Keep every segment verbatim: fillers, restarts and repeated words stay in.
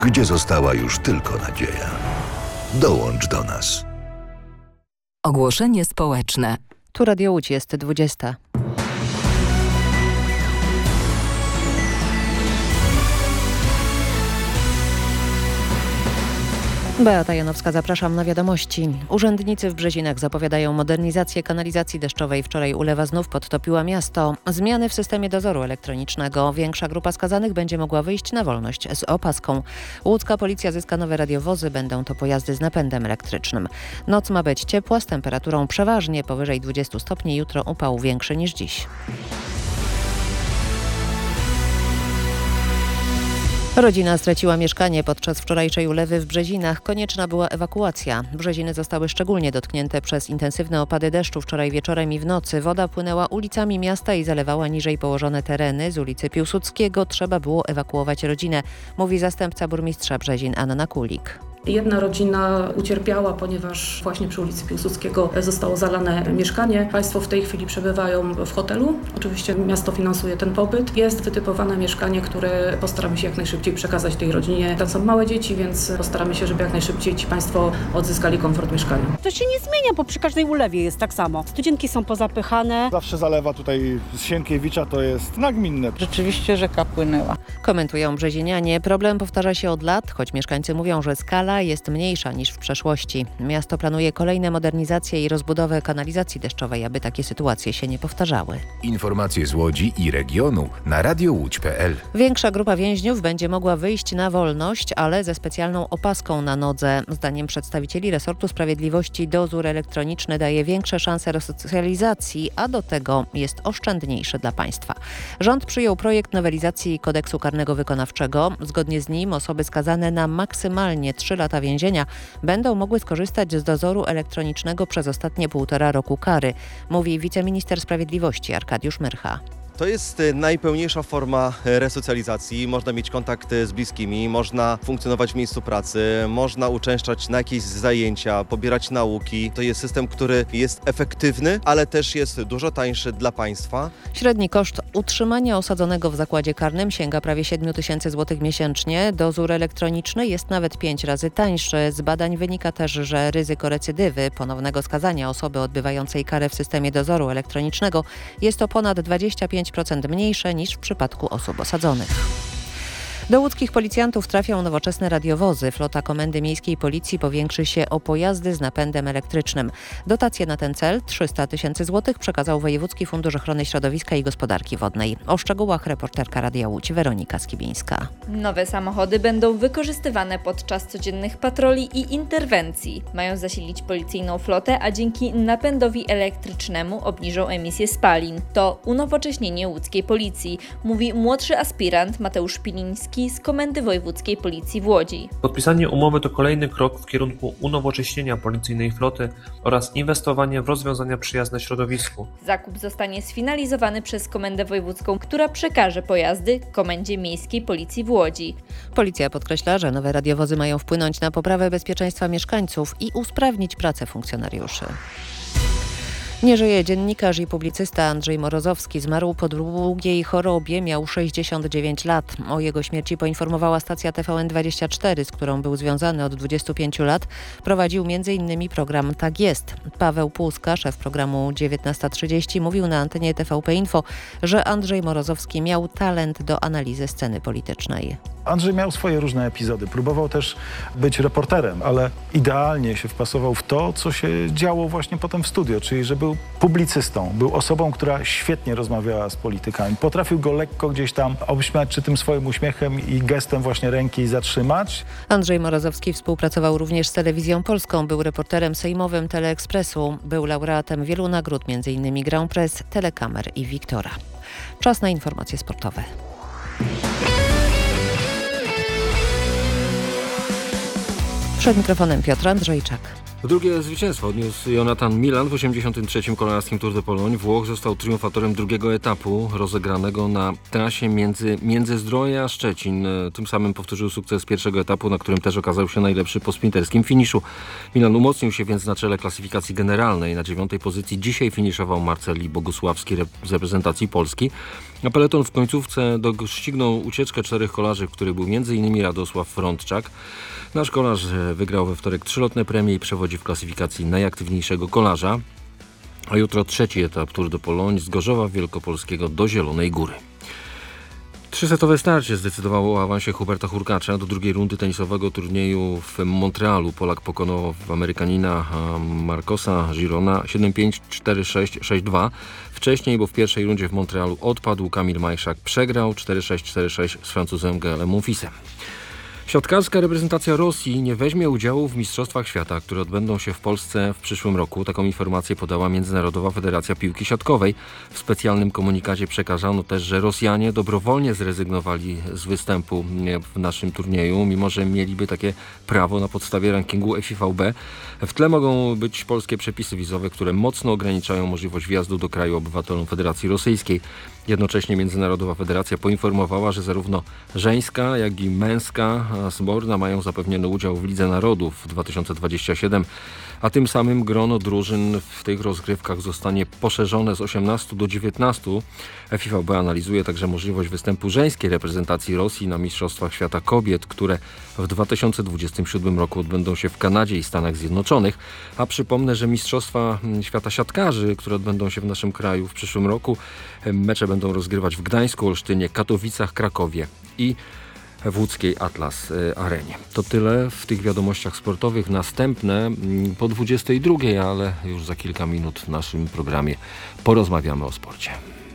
gdzie została już tylko nadzieja. Dołącz do nas. Ogłoszenie społeczne. Tu Radio Łódź, jest dwudziesta. Beata Janowska, zapraszam na wiadomości. Urzędnicy w Brzezinach zapowiadają modernizację kanalizacji deszczowej. Wczoraj ulewa znów podtopiła miasto. Zmiany w systemie dozoru elektronicznego. Większa grupa skazanych będzie mogła wyjść na wolność z opaską. Łódzka policja zyska nowe radiowozy. Będą to pojazdy z napędem elektrycznym. Noc ma być ciepła z temperaturą przeważnie powyżej dwudziestu stopni. Jutro upał większy niż dziś. Rodzina straciła mieszkanie podczas wczorajszej ulewy w Brzezinach. Konieczna była ewakuacja. Brzeziny zostały szczególnie dotknięte przez intensywne opady deszczu wczoraj wieczorem i w nocy. Woda płynęła ulicami miasta i zalewała niżej położone tereny. Z ulicy Piłsudskiego trzeba było ewakuować rodzinę, mówi zastępca burmistrza Brzezin Anna Kulik. Jedna rodzina ucierpiała, ponieważ właśnie przy ulicy Piłsudskiego zostało zalane mieszkanie. Państwo w tej chwili przebywają w hotelu. Oczywiście miasto finansuje ten pobyt. Jest wytypowane mieszkanie, które postaramy się jak najszybciej przekazać tej rodzinie. Tam są małe dzieci, więc postaramy się, żeby jak najszybciej ci Państwo odzyskali komfort mieszkania. To się nie zmienia, bo przy każdej ulewie jest tak samo. Studzienki są pozapychane. Zawsze zalewa tutaj z Sienkiewicza, to jest nagminne. Rzeczywiście rzeka płynęła. Komentują brzezinianie. Problem powtarza się od lat, choć mieszkańcy mówią, że skala jest mniejsza niż w przeszłości. Miasto planuje kolejne modernizacje i rozbudowę kanalizacji deszczowej, aby takie sytuacje się nie powtarzały. Informacje z Łodzi i regionu na radio łódź kropka pe el. Większa grupa więźniów będzie mogła wyjść na wolność, ale ze specjalną opaską na nodze. Zdaniem przedstawicieli resortu sprawiedliwości dozór elektroniczny daje większe szanse resocjalizacji, a do tego jest oszczędniejszy dla państwa. Rząd przyjął projekt nowelizacji kodeksu karnego wykonawczego. Zgodnie z nim osoby skazane na maksymalnie trzy lata więzienia będą mogły skorzystać z dozoru elektronicznego przez ostatnie półtora roku kary, mówi wiceminister sprawiedliwości Arkadiusz Myrcha. To jest najpełniejsza forma resocjalizacji. Można mieć kontakt z bliskimi, można funkcjonować w miejscu pracy, można uczęszczać na jakieś zajęcia, pobierać nauki. To jest system, który jest efektywny, ale też jest dużo tańszy dla państwa. Średni koszt utrzymania osadzonego w zakładzie karnym sięga prawie siedem tysięcy złotych miesięcznie. Dozór elektroniczny jest nawet pięć razy tańszy. Z badań wynika też, że ryzyko recydywy, ponownego skazania osoby odbywającej karę w systemie dozoru elektronicznego jest o ponad dwadzieścia pięć procent mniejsze niż w przypadku osób osadzonych. Do łódzkich policjantów trafią nowoczesne radiowozy. Flota Komendy Miejskiej Policji powiększy się o pojazdy z napędem elektrycznym. Dotacje na ten cel, trzysta tysięcy złotych, przekazał Wojewódzki Fundusz Ochrony Środowiska i Gospodarki Wodnej. O szczegółach reporterka Radia Łódź Weronika Skibińska. Nowe samochody będą wykorzystywane podczas codziennych patroli i interwencji. Mają zasilić policyjną flotę, a dzięki napędowi elektrycznemu obniżą emisję spalin. To unowocześnienie łódzkiej policji, mówi młodszy aspirant Mateusz Piliński z Komendy Wojewódzkiej Policji w Łodzi. Podpisanie umowy to kolejny krok w kierunku unowocześnienia policyjnej floty oraz inwestowania w rozwiązania przyjazne środowisku. Zakup zostanie sfinalizowany przez Komendę Wojewódzką, która przekaże pojazdy Komendzie Miejskiej Policji w Łodzi. Policja podkreśla, że nowe radiowozy mają wpłynąć na poprawę bezpieczeństwa mieszkańców i usprawnić pracę funkcjonariuszy. Nie żyje dziennikarz i publicysta Andrzej Morozowski. Zmarł po długiej chorobie, miał sześćdziesiąt dziewięć lat. O jego śmierci poinformowała stacja T V N dwadzieścia cztery, z którą był związany od dwudziestu pięciu lat. Prowadził między innymi program Tak jest. Paweł Płuska, szef programu dziewiętnasta trzydzieści, mówił na antenie T V P Info, że Andrzej Morozowski miał talent do analizy sceny politycznej. Andrzej miał swoje różne epizody. Próbował też być reporterem, ale idealnie się wpasował w to, co się działo właśnie potem w studio, czyli że był publicystą, był osobą, która świetnie rozmawiała z politykami. Potrafił go lekko gdzieś tam obśmiać, czy tym swoim uśmiechem i gestem właśnie ręki zatrzymać. Andrzej Morozowski współpracował również z Telewizją Polską. Był reporterem sejmowym Teleekspresu. Był laureatem wielu nagród, między innymi Grand Prix, Telekamer i Wiktora. Czas na informacje sportowe. Przed mikrofonem Piotr Andrzejczak. Drugie zwycięstwo odniósł Jonathan Milan w osiemdziesiątym trzecim kolarskim Tour de Pologne. Włoch został triumfatorem drugiego etapu rozegranego na trasie między Międzyzdroje a Szczecin. Tym samym powtórzył sukces pierwszego etapu, na którym też okazał się najlepszy po sprinterskim finiszu. Milan umocnił się więc na czele klasyfikacji generalnej. Na dziewiątej pozycji dzisiaj finiszował Marceli Bogusławski z reprezentacji Polski. A peleton w końcówce doścignął ucieczkę czterech kolarzy, w których był między innymi Radosław Frądczak. Nasz kolarz wygrał we wtorek trzylotne premie i przewodzi w klasyfikacji najaktywniejszego kolarza. A jutro trzeci etap Tour de Pologne z Gorzowa Wielkopolskiego do Zielonej Góry. Trzysetowe starcie zdecydowało o awansie Huberta Hurkacza do drugiej rundy tenisowego turnieju w Montrealu. Polak pokonał Amerykanina Marcosa Girona siedem pięć, cztery sześć, sześć dwa. Wcześniej, bo w pierwszej rundzie w Montrealu odpadł, Kamil Majszak przegrał cztery sześć, cztery sześć z Francuzem Gaelem Monfilsem. Siatkarska reprezentacja Rosji nie weźmie udziału w Mistrzostwach Świata, które odbędą się w Polsce w przyszłym roku. Taką informację podała Międzynarodowa Federacja Piłki Siatkowej. W specjalnym komunikacie przekazano też, że Rosjanie dobrowolnie zrezygnowali z występu w naszym turnieju, mimo że mieliby takie prawo na podstawie rankingu F I V B. W tle mogą być polskie przepisy wizowe, które mocno ograniczają możliwość wjazdu do kraju obywatelom Federacji Rosyjskiej. Jednocześnie Międzynarodowa Federacja poinformowała, że zarówno żeńska, jak i męska zborna mają zapewniony udział w Lidze Narodów dwa tysiące dwudziestym siódmym, a tym samym grono drużyn w tych rozgrywkach zostanie poszerzone z osiemnastu do dziewiętnastu. F I V B analizuje także możliwość występu żeńskiej reprezentacji Rosji na Mistrzostwach Świata Kobiet, które w dwa tysiące dwudziestym siódmym roku odbędą się w Kanadzie i Stanach Zjednoczonych. A przypomnę, że Mistrzostwa Świata Siatkarzy, które odbędą się w naszym kraju w przyszłym roku, mecze będą rozgrywać w Gdańsku, Olsztynie, Katowicach, Krakowie i w łódzkiej Atlas Arenie. To tyle w tych wiadomościach sportowych. Następne po dwudziestej drugiej, ale już za kilka minut w naszym programie porozmawiamy o sporcie.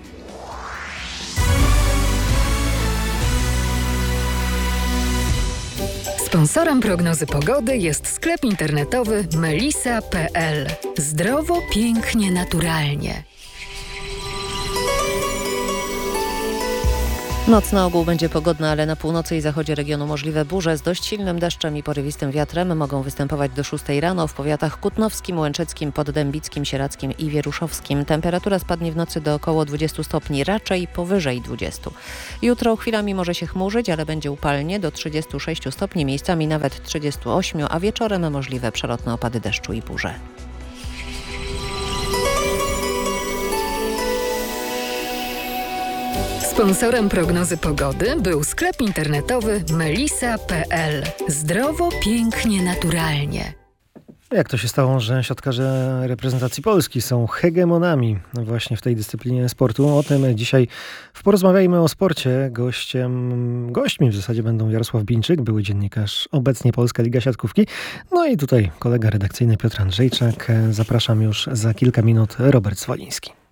Sponsorem prognozy pogody jest sklep internetowy melisa kropka p l. Zdrowo, pięknie, naturalnie. Noc na ogół będzie pogodna, ale na północy i zachodzie regionu możliwe burze z dość silnym deszczem i porywistym wiatrem. Mogą występować do szóstej rano w powiatach kutnowskim, łęczyckim, poddębickim, sieradzkim i wieruszowskim. Temperatura spadnie w nocy do około dwudziestu stopni, raczej powyżej dwudziestu. Jutro chwilami może się chmurzyć, ale będzie upalnie do trzydziestu sześciu stopni, miejscami nawet trzydziestu ośmiu, a wieczorem możliwe przelotne opady deszczu i burze. Sponsorem prognozy pogody był sklep internetowy melisa kropka p l. Zdrowo, pięknie, naturalnie. Jak to się stało, że siatkarze reprezentacji Polski są hegemonami właśnie w tej dyscyplinie sportu? O tym dzisiaj w Porozmawiajmy o sporcie. Gościem, gośćmi w zasadzie będą Jarosław Bińczyk, były dziennikarz, obecnie Polska Liga Siatkówki. No i tutaj kolega redakcyjny Piotr Andrzejczak. Zapraszam już za kilka minut, Robert Swoliński.